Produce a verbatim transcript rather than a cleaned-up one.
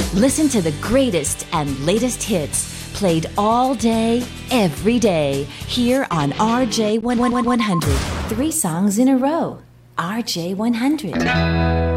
Listen to the greatest and latest hits played all day, every day, here on R J one hundred. Three songs in a row. R J one hundred.